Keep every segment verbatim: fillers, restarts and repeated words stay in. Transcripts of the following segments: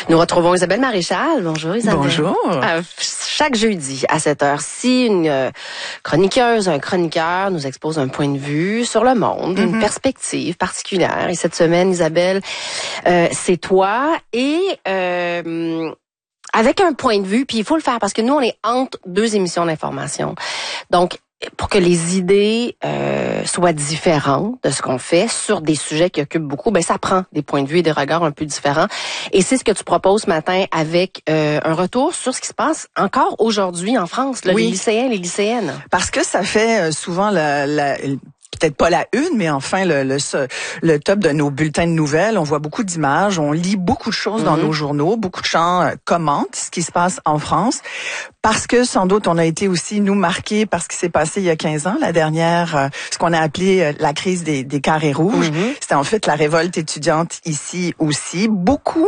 Nous retrouvons Isabelle Maréchal. Bonjour Isabelle. Bonjour. Euh, chaque jeudi à cette heure-ci, une euh, chroniqueuse, un chroniqueur nous expose un point de vue sur le monde, mm-hmm. une perspective particulière. Et cette semaine, Isabelle, euh, c'est toi et euh, avec un point de vue, puis il faut le faire parce que nous, on est entre deux émissions d'information. Donc, pour que les idées euh, soient différentes de ce qu'on fait sur des sujets qui occupent beaucoup, ben ça prend des points de vue et des regards un peu différents. Et c'est ce que tu proposes ce matin avec euh, un retour sur ce qui se passe encore aujourd'hui en France, là, oui. les lycéens, les lycéennes. Parce que ça fait souvent la... la peut-être pas la une, mais enfin le, le, le top de nos bulletins de nouvelles. On voit beaucoup d'images, on lit beaucoup de choses mm-hmm. dans nos journaux, beaucoup de gens euh, commentent ce qui se passe en France. Parce que sans doute, on a été aussi, nous, marqués par ce qui s'est passé il y a quinze ans, la dernière, euh, ce qu'on a appelé euh, la crise des, des carrés rouges. Mm-hmm. C'était en fait la révolte étudiante ici aussi. Beaucoup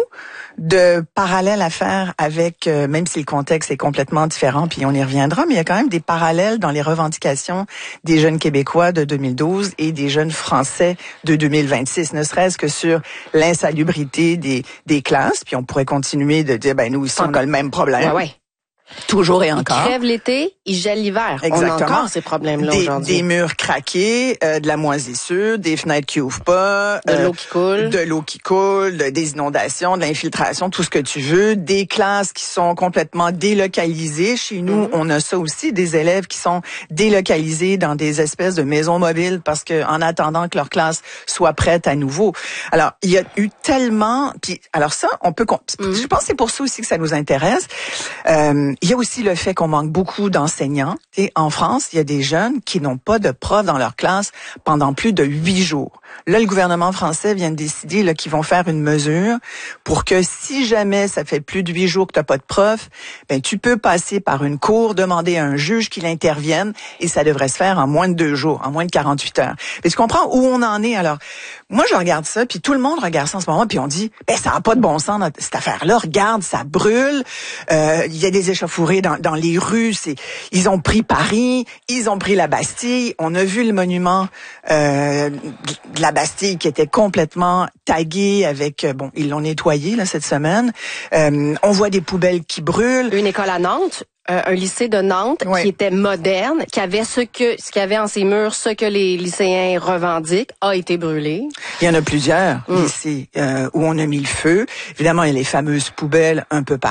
de parallèles à faire avec, euh, même si le contexte est complètement différent, puis on y reviendra, mais il y a quand même des parallèles dans les revendications des jeunes Québécois de deux mille douze et des jeunes Français de deux mille vingt-six, ne serait-ce que sur l'insalubrité des, des classes. Puis on pourrait continuer de dire, ben nous aussi, on a le même problème. Ouais, ouais. Toujours et encore. Ils crèvent l'été, ils gèlent l'hiver. Exactement. On a encore ces problèmes-là des, aujourd'hui. Des murs craqués, euh, de la moisissure, des fenêtres qui ouvrent pas. De euh, l'eau qui coule. De l'eau qui coule, de, des inondations, de l'infiltration, tout ce que tu veux. Des classes qui sont complètement délocalisées. Chez nous, mm-hmm. on a ça aussi, des élèves qui sont délocalisés dans des espèces de maisons mobiles parce que en attendant que leur classe soit prête à nouveau. Alors, il y a eu tellement... Puis, alors ça, on peut... Mm-hmm. Je pense que c'est pour ça aussi que ça nous intéresse. Euh, Il y a aussi le fait qu'on manque beaucoup d'enseignants. Et en France, il y a des jeunes qui n'ont pas de prof dans leur classe pendant plus de huit jours. Là, le gouvernement français vient de décider là, qu'ils vont faire une mesure pour que si jamais ça fait plus de huit jours que tu n'as pas de prof, ben tu peux passer par une cour, demander à un juge qu'il intervienne et ça devrait se faire en moins de deux jours, en moins de quarante-huit heures. Mais tu comprends où on en est? Alors, moi, je regarde ça, puis tout le monde regarde ça en ce moment, puis on dit, ben ça n'a pas de bon sens, cette affaire-là. Regarde, ça brûle. Euh, il y a des échauffourées dans, dans les rues. C'est, ils ont pris Paris, ils ont pris la Bastille. On a vu le monument euh, de la Bastille qui était complètement tagué avec, bon, ils l'ont nettoyé là cette semaine. Euh, on voit des poubelles qui brûlent. Une école à Nantes. Euh, un lycée de Nantes oui. qui était moderne, qui avait ce que ce qu'il y avait en ses murs, ce que les lycéens revendiquent, a été brûlé. Il y en a plusieurs mm. lycées euh, où on a mis le feu. Évidemment, il y a les fameuses poubelles un peu partout.